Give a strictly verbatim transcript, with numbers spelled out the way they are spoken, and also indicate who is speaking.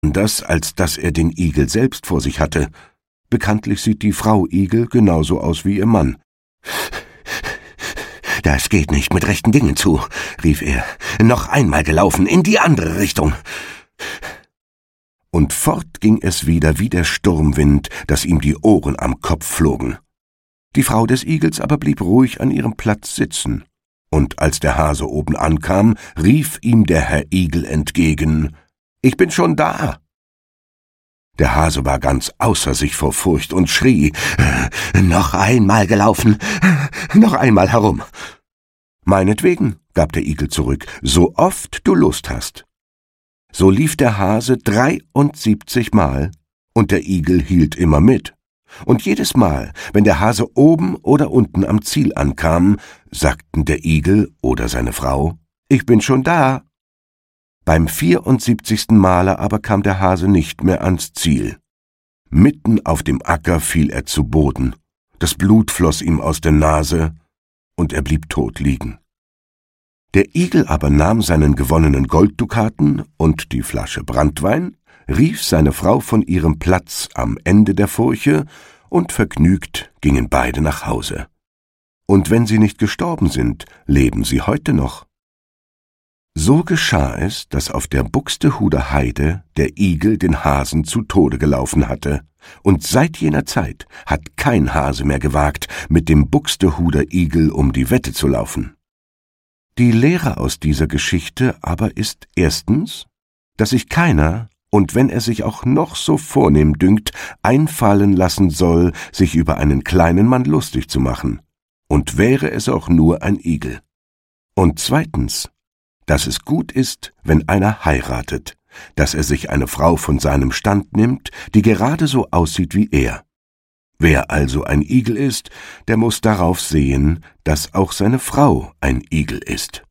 Speaker 1: anders, als dass er den Igel selbst vor sich hatte. Bekanntlich sieht die Frau Igel genauso aus wie ihr Mann. »Das geht nicht mit rechten Dingen zu«, rief er. »Noch einmal gelaufen, in die andere Richtung.« Und fort ging es wieder wie der Sturmwind, dass ihm die Ohren am Kopf flogen. Die Frau des Igels aber blieb ruhig an ihrem Platz sitzen. Und als der Hase oben ankam, rief ihm der Herr Igel entgegen: »Ich bin schon da!« Der Hase war ganz außer sich vor Furcht und schrie: »Noch einmal gelaufen, noch einmal herum!« »Meinetwegen«, gab der Igel zurück, »so oft du Lust hast.« So lief der Hase dreiundsiebzig Mal, und der Igel hielt immer mit. Und jedes Mal, wenn der Hase oben oder unten am Ziel ankam, sagten der Igel oder seine Frau: »Ich bin schon da.« Beim vierundsiebzigsten Male aber kam der Hase nicht mehr ans Ziel. Mitten auf dem Acker fiel er zu Boden, das Blut floss ihm aus der Nase, und er blieb tot liegen. Der Igel aber nahm seinen gewonnenen Golddukaten und die Flasche Branntwein, rief seine Frau von ihrem Platz am Ende der Furche, und vergnügt gingen beide nach Hause. Und wenn sie nicht gestorben sind, leben sie heute noch. So geschah es, dass auf der Buxtehuder Heide der Igel den Hasen zu Tode gelaufen hatte, und seit jener Zeit hat kein Hase mehr gewagt, mit dem Buxtehuder Igel um die Wette zu laufen. Die Lehre aus dieser Geschichte aber ist erstens, dass sich keiner, und wenn er sich auch noch so vornehm dünkt, einfallen lassen soll, sich über einen kleinen Mann lustig zu machen, und wäre es auch nur ein Igel. Und zweitens, dass es gut ist, wenn einer heiratet, dass er sich eine Frau von seinem Stand nimmt, die gerade so aussieht wie er. Wer also ein Igel ist, der muß darauf sehen, dass auch seine Frau ein Igel ist.